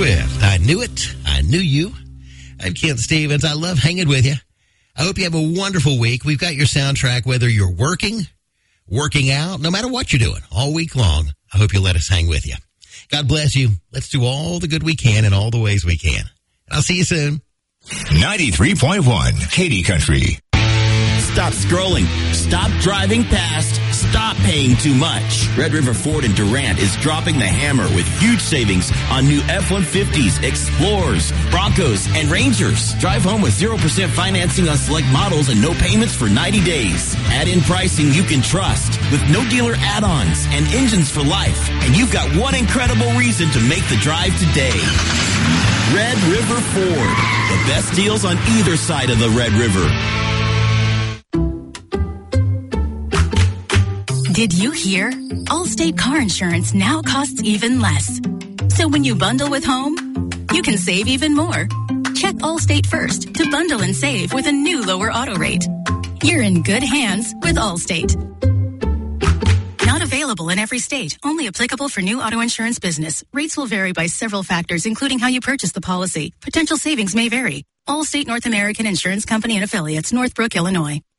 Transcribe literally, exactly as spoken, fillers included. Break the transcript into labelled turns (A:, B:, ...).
A: Swift. I knew it. I knew you. I'm Kent Stevens. I love hanging with you. I hope you have a wonderful week. We've got your soundtrack, whether you're working, working out, no matter what you're doing, all week long. I hope you'll let us hang with you. God bless you. Let's do all the good we can in all the ways we can. And I'll see you soon.
B: ninety-three point one Katy Country.
C: Stop scrolling. Stop driving past. Stop paying too much. Red River Ford in Durant is dropping the hammer with huge savings on new F one fifties, Explorers, Broncos, and Rangers. Drive home with zero percent financing on select models and no payments for ninety days. Add in pricing you can trust with no dealer add-ons and engines for life. And you've got one incredible reason to make the drive today. Red River Ford. The best deals on either side of the Red River.
D: Did you hear? Allstate car insurance now costs even less. So when you bundle with home, you can save even more. Check Allstate first to bundle and save with a new lower auto rate. You're in good hands with Allstate. Not available in every state. Only applicable for new auto insurance business. Rates will vary by several factors, including how you purchase the policy. Potential savings may vary. Allstate North American Insurance Company and Affiliates, Northbrook, Illinois.